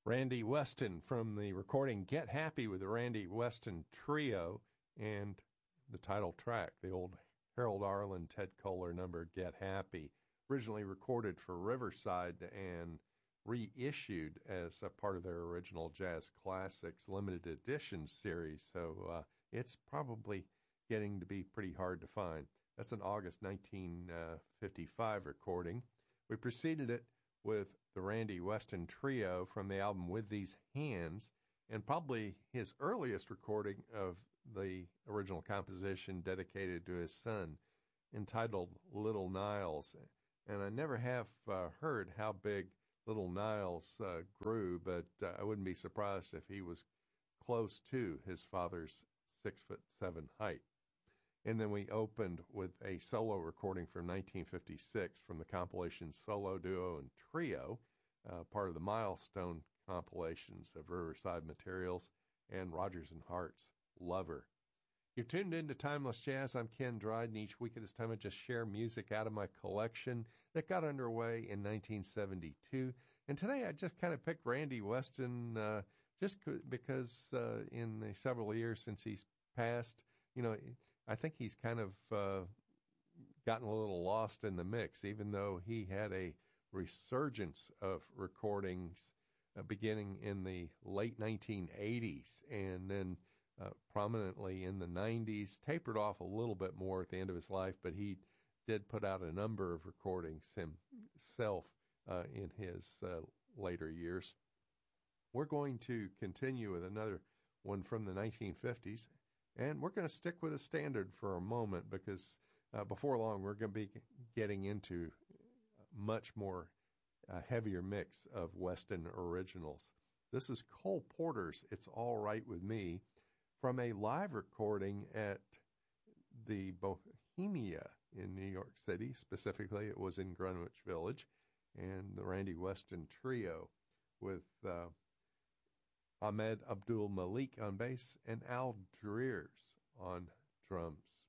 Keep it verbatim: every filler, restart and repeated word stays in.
Randy Weston from the recording Get Happy with the Randy Weston Trio, and the title track, the old Harold Arlen, Ted Koehler number Get Happy, originally recorded for Riverside and reissued as a part of their original Jazz Classics limited edition series, so uh, it's probably getting to be pretty hard to find. That's an August nineteen fifty-five recording. We preceded it with the Randy Weston Trio from the album With These Hands, and probably his earliest recording of the original composition dedicated to his son, entitled Little Niles. And I never have uh, heard how big Little Niles uh, grew, but uh, I wouldn't be surprised if he was close to his father's six foot seven height. And then we opened with a solo recording from nineteen fifty-six from the compilation Solo, Duo, and Trio, uh, part of the Milestone compilations of Riverside Materials and Rodgers and Hart's Lover. You've tuned into Timeless Jazz. I'm Ken Dryden. Each week at this time I just share music out of my collection that got underway in nineteen seventy-two. And today I just kind of picked Randy Weston uh, just because uh, in the several years since he's passed, you know, I think he's kind of uh, gotten a little lost in the mix, even though he had a resurgence of recordings uh, beginning in the late nineteen eighties and then uh, prominently in the nineties, tapered off a little bit more at the end of his life, but he did put out a number of recordings himself uh, in his uh, later years. We're going to continue with another one from the nineteen fifties. And we're going to stick with a standard for a moment because uh, before long we're going to be getting into much more uh, heavier mix of Weston originals. This is Cole Porter's It's All Right With Me from a live recording at the Bohemia in New York City. Specifically, it was in Greenwich Village, and the Randy Weston Trio with Uh, Ahmed Abdul Malik on bass, and Al Dreers on drums.